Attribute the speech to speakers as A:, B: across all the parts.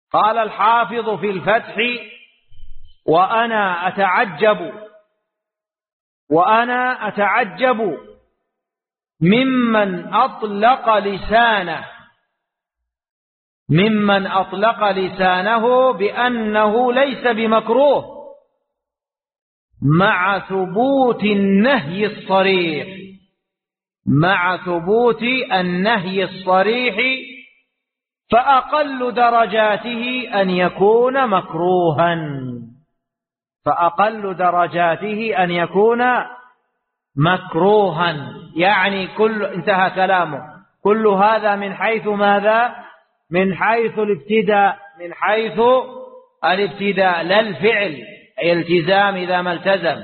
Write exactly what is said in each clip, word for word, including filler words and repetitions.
A: قال الحافظ في الفتح: وأنا أتعجب وأنا أتعجب ممن أطلق لسانه ممن أطلق لسانه بأنه ليس بمكروه مع ثبوت النهي الصريح مع ثبوت النهي الصريح فأقل درجاته أن يكون مكروها فأقل درجاته أن يكون مكروها يعني كل انتهى كلامه. كل هذا من حيث ماذا؟ من حيث الابتداء من حيث الابتداء لا الفعل، أي التزام إذا ما التزم.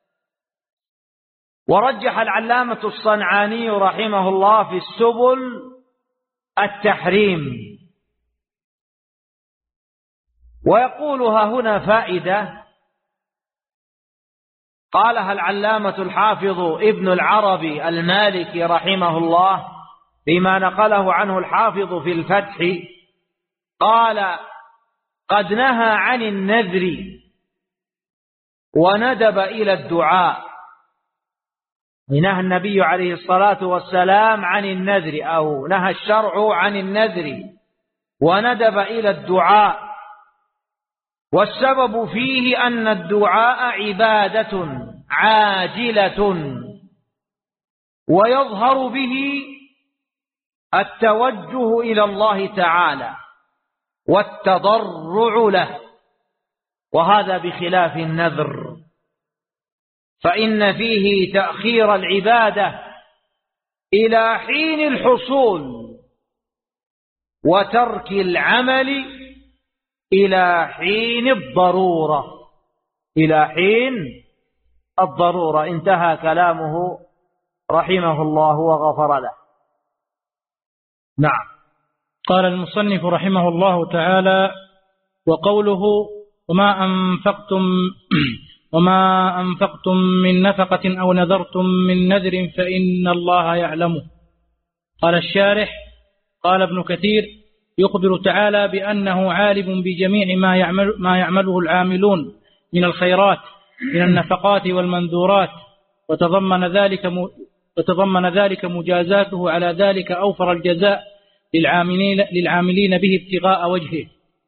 A: ورجح العلامة الصنعاني رحمه الله في السبل التحريم. ويقولها هنا فائدة قالها العلامة الحافظ ابن العربي المالكي رحمه الله بما نقله عنه الحافظ في الفتح. قال: قد نهى عن النذر وندب إلى الدعاء. نهى النبي عليه الصلاة والسلام عن النذر، أو نهى الشرع عن النذر وندب إلى الدعاء، والسبب فيه أن الدعاء عبادة عاجلة ويظهر به التوجه إلى الله تعالى والتضرع له، وهذا بخلاف النذر فإن فيه تأخير العبادة إلى حين الحصول وترك العمل إلى حين الضرورة إلى حين الضرورة. انتهى كلامه رحمه الله وغفر له. نعم.
B: قال المصنف رحمه الله تعالى: وقوله: وما أنفقتم وما أنفقتم من نفقة أو نذرتم من نذر فإن الله يعلمه. قال الشارح: قال ابن كثير: يخبر تعالى بأنه عالم بجميع ما يعمل ما يعمله العاملون من الخيرات من النفقات والمنذورات، وتضمن ذلك وتضمن ذلك مجازاته على ذلك أوفر الجزاء للعاملين للعاملين به ابتغاء وجهه.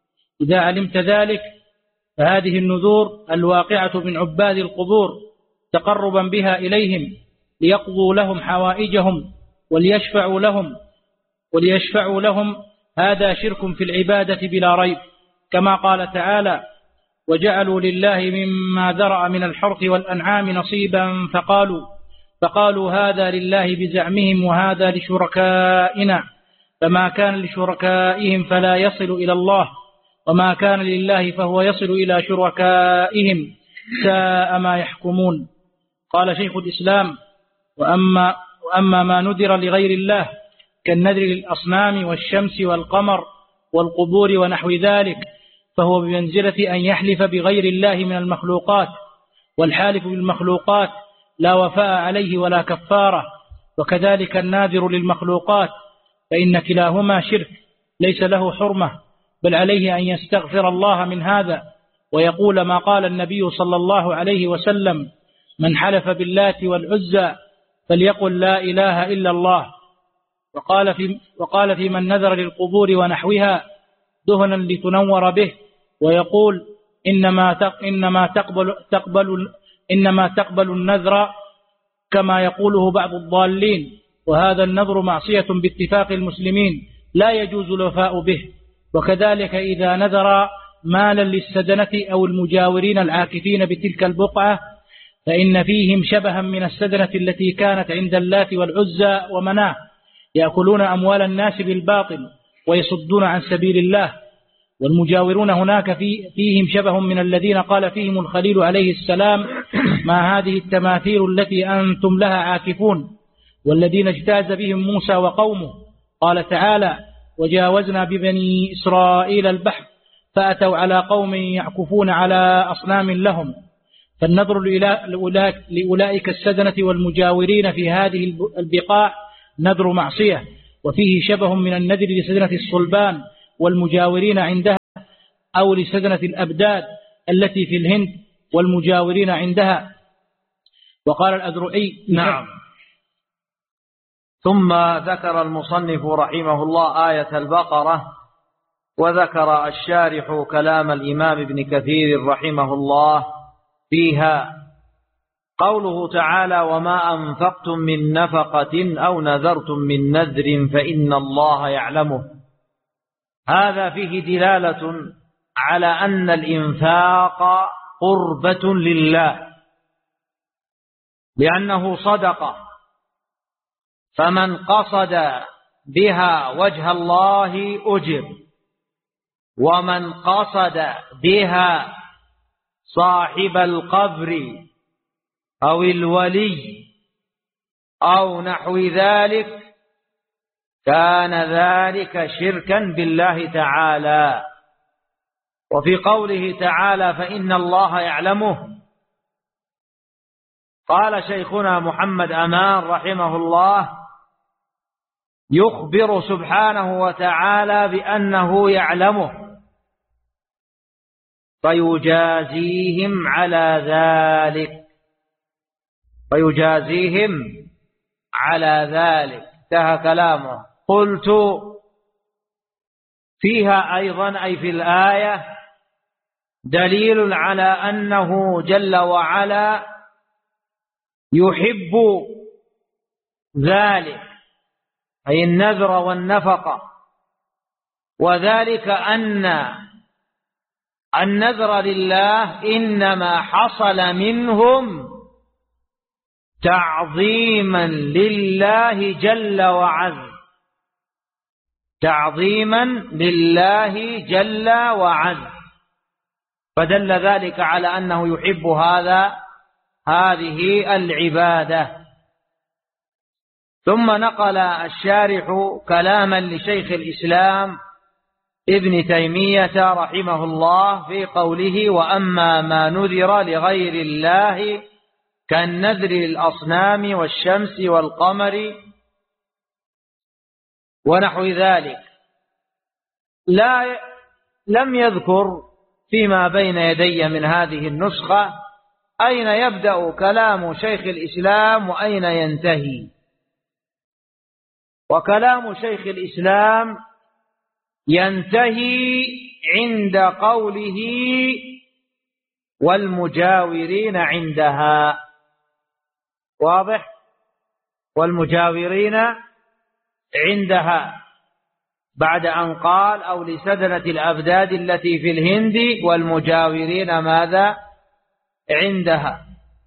B: إذا علمت ذلك فهذه النذور الواقعة من عباد القبور تقربا بها إليهم ليقضوا لهم حوائجهم وليشفعوا لهم وليشفعوا لهم هذا شرك في العبادة بلا ريب، كما قال تعالى: وجعلوا لله مما ذرأ من الحرث والأنعام نصيبا فقالوا فقالوا هذا لله بزعمهم وهذا لشركائنا، فما كان لشركائهم فلا يصل إلى الله، وما كان لله فهو يصل إلى شركائهم، ساء ما يحكمون. قال شيخ الإسلام: وأما, وأما ما نذر لغير الله كالنذر للأصنام والشمس والقمر والقبور ونحو ذلك فهو بمنزلة أن يحلف بغير الله من المخلوقات، والحالف بالمخلوقات لا وفاء عليه ولا كفارة، وكذلك الناذر للمخلوقات، فإن كلاهما شرك ليس له حرمة، بل عليه أن يستغفر الله من هذا ويقول ما قال النبي صلى الله عليه وسلم: من حلف باللات والعزى فليقل لا إله إلا الله. وقال في, وقال في من نذر للقبور ونحوها دهنا لتنور به، ويقول إنما إنما تقبل تقبل إنما تقبل النذر كما يقوله بعض الضالين، وهذا النذر معصية باتفاق المسلمين لا يجوز الوفاء به. وكذلك إذا نذر مالا للسدنة أو المجاورين العاكفين بتلك البقعة فإن فيهم شبها من السدنة التي كانت عند اللات والعزى ومناه، يأكلون أموال الناس بالباطل ويصدون عن سبيل الله. والمجاورون هناك في فيهم شبه من الذين قال فيهم الخليل عليه السلام: ما هذه التماثيل التي أنتم لها عاكفون، والذين اجتاز بهم موسى وقومه. قال تعالى: وجاوزنا ببني إسرائيل البحر فأتوا على قوم يعكفون على أصنام لهم. فالنظر لأولئك السدنة والمجاورين في هذه البقاع نذر معصية، وفيه شبه من النذر لسدنة الصلبان والمجاورين عندها أو لسدنة الأبداد التي في الهند والمجاورين عندها. وقال الأذرعي
A: نعم. ثم ذكر المصنف رحمه الله آية البقرة، وذكر الشارح كلام الإمام ابن كثير رحمه الله فيها. قوله تعالى: وما أنفقتم من نفقة أو نذرتم من نذر فإن الله يعلمه. هذا فيه دلالة على أن الإنفاق قربة لله، لأنه صدقة، فمن قصد بها وجه الله أجر، ومن قصد بها صاحب القبر أو الولي أو نحو ذلك كان ذلك شركا بالله تعالى. وفي قوله تعالى: فإن الله يعلمه، قال شيخنا محمد أمان رحمه الله: يخبر سبحانه وتعالى بأنه يعلمه فيجازيهم على ذلك فيجازيهم على ذلك انتهى كلامه. قلت: فيها أيضا أي في الآية دليل على أنه جل وعلا يحب ذلك، أي النذر والنفقة، وذلك أن النذر لله إنما حصل منهم تعظيما لله جل وعز، تعظيما لله جل وعز، فدل ذلك على أنه يحب هذا هذه العبادة. ثم نقل الشارح كلاما لشيخ الإسلام ابن تيمية رحمه الله في قوله: وأما ما نذر لغير الله كالنذر للأصنام والشمس والقمر ونحو ذلك، لا لم يذكر فيما بين يدي من هذه النسخة أين يبدأ كلام شيخ الإسلام وأين ينتهي. وكلام شيخ الإسلام ينتهي عند قوله: والمجاورين عندها. واضح؟ والمجاورين عندها، بعد أن قال: أو لسدنة الأبداد التي في الهند والمجاورين ماذا؟ عندها.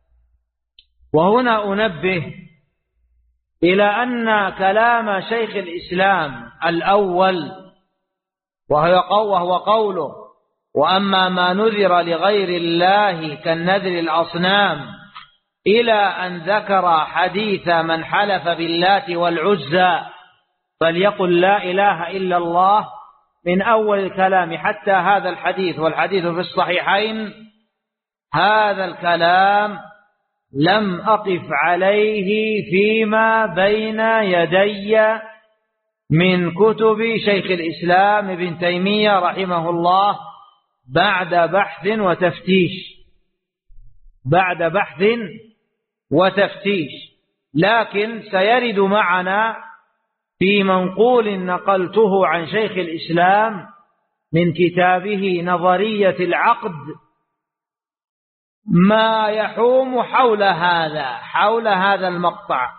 A: وهنا أنبه إلى أن كلام شيخ الإسلام الأول وهو قوله: وأما ما نذر لغير الله كالنذر الأصنام، إلى أن ذكر حديث من حلف باللات والعزى فليقل لا إله إلا الله، من أول الكلام حتى هذا الحديث، والحديث في الصحيحين، هذا الكلام لم أقف عليه فيما بين يدي من كتب شيخ الإسلام ابن تيمية رحمه الله بعد بحث وتفتيش بعد بحث وتفتيش لكن سيرد معنا في منقول نقلته عن شيخ الإسلام من كتابه نظرية العقد ما يحوم حول هذا حول هذا المقطع.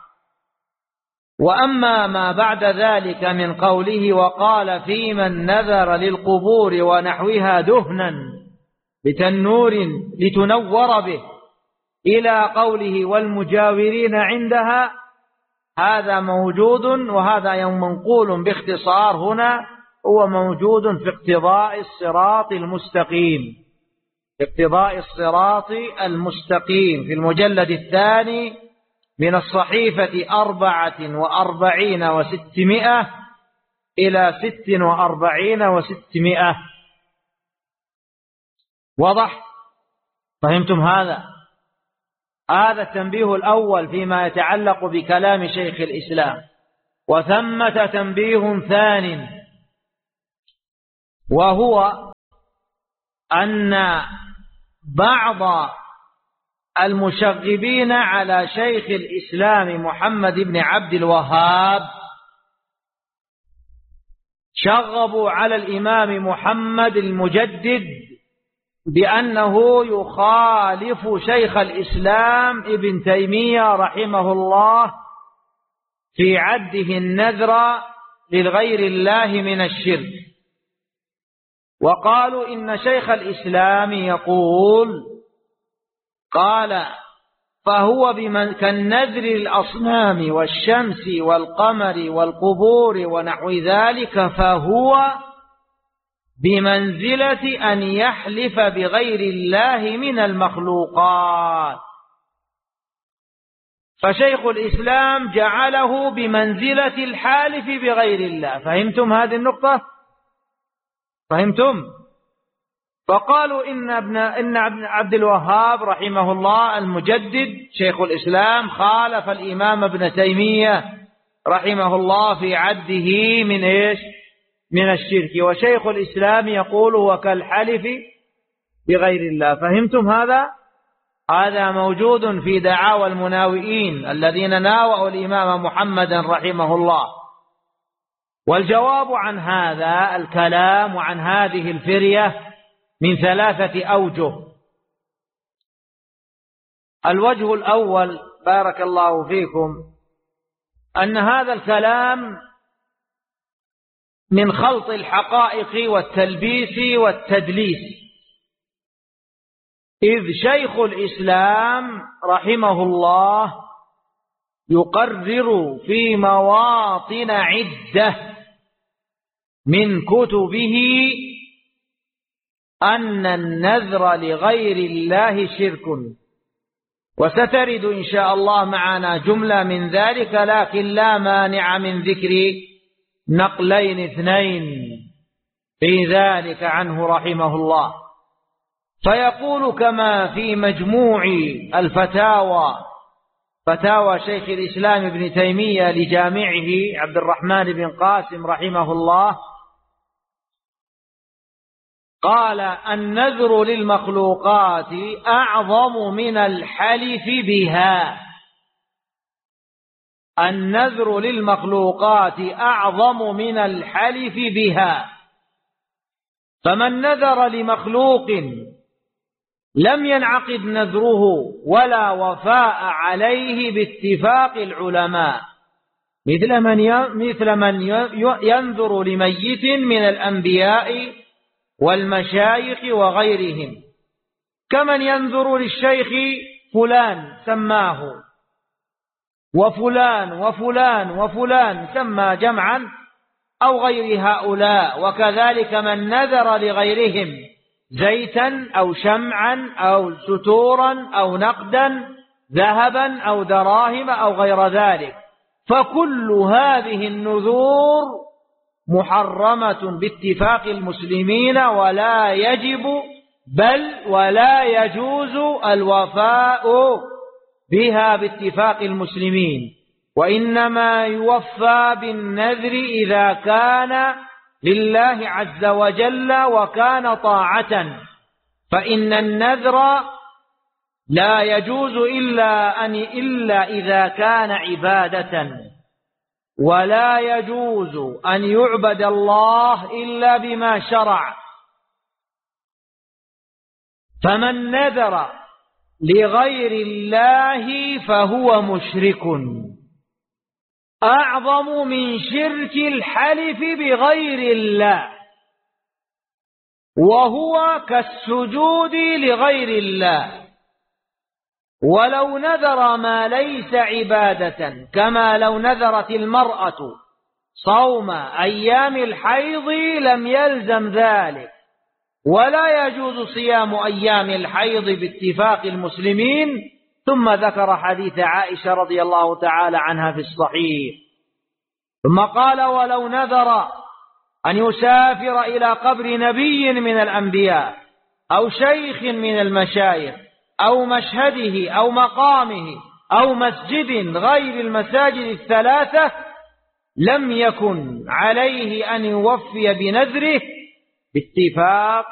A: وأما ما بعد ذلك من قوله: وقال في من نذر للقبور ونحوها دهنا بتنور لتنور به، إلى قوله: والمجاورين عندها، هذا موجود، وهذا منقول باختصار هنا هو موجود في اقتضاء الصراط المستقيم اقتضاء الصراط المستقيم في المجلد الثاني من الصحيفة أربعة وأربعين وستمائة إلى ست وأربعين وستمائة. واضح؟ فهمتم هذا؟ هذا التنبيه الأول فيما يتعلق بكلام شيخ الإسلام. وثمة تنبيه ثانٍ، وهو أن بعض المشغبين على شيخ الإسلام محمد بن عبد الوهاب شغبوا على الإمام محمد المجدد بأنه يخالف شيخ الإسلام ابن تيمية رحمه الله في عده النذر للغير الله من الشرك، وقالوا إن شيخ الإسلام يقول قال فهو بمن كالنذر الأصنام والشمس والقمر والقبور ونحو ذلك، فهو بمنزلة أن يحلف بغير الله من المخلوقات. فشيخ الإسلام جعله بمنزلة الحالف بغير الله. فهمتم هذه النقطة؟ فهمتم؟ فقالوا إن ابن إن عبد الوهاب رحمه الله المجدد شيخ الإسلام خالف الإمام ابن تيمية رحمه الله في عده من إيش؟ من الشرك، وشيخ الإسلام يقول هو كالحلف بغير الله. فهمتم هذا؟ هذا موجود في دعاوى المناوئين الذين ناوأوا الإمام محمدا رحمه الله. والجواب عن هذا الكلام وعن هذه الفرية من ثلاثة أوجه. الوجه الأول بارك الله فيكم أن هذا الكلام من خلط الحقائق والتلبيس والتدليس، إذ شيخ الإسلام رحمه الله يقرر في مواطن عدة من كتبه أن النذر لغير الله شرك، وسترد إن شاء الله معنا جملة من ذلك، لكن لا مانع من ذكر نقلين اثنين في ذلك عنه رحمه الله. فيقول كما في مجموع الفتاوى فتاوى شيخ الإسلام ابن تيمية لجامعه عبد الرحمن بن قاسم رحمه الله، قال النذر للمخلوقات أعظم من الحلف بها. النذر للمخلوقات أعظم من الحلف بها، فمن نذر لمخلوق لم ينعقد نذره ولا وفاء عليه باتفاق العلماء، مثل من مثل من ينذر لميت من الأنبياء والمشايخ وغيرهم، كمن ينذر للشيخ فلان سماه وفلان وفلان وفلان سمى جمعا أو غير هؤلاء، وكذلك من نذر لغيرهم زيتا أو شمعا أو ستورا أو نقدا ذهبا أو دراهم أو غير ذلك، فكل هذه النذور محرمة باتفاق المسلمين، ولا يجب بل ولا يجوز الوفاء بها باتفاق المسلمين، وإنما يوفى بالنذر إذا كان لله عز وجل وكان طاعة، فإن النذر لا يجوز إلا أن إلا إذا كان عبادة، ولا يجوز أن يعبد الله إلا بما شرع. فمن نذر لغير الله فهو مشرك أعظم من شرك الحلف بغير الله، وهو كالسجود لغير الله. ولو نذر ما ليس عبادة، كما لو نذرت المرأة صوم أيام الحيض لم يلزم ذلك، ولا يجوز صيام أيام الحيض باتفاق المسلمين. ثم ذكر حديث عائشة رضي الله تعالى عنها في الصحيح، ثم قال ولو نذر أن يسافر إلى قبر نبي من الأنبياء أو شيخ من المشايخ أو مشهده أو مقامه أو مسجد غير المساجد الثلاثة لم يكن عليه أن يوفي بنذره باتفاق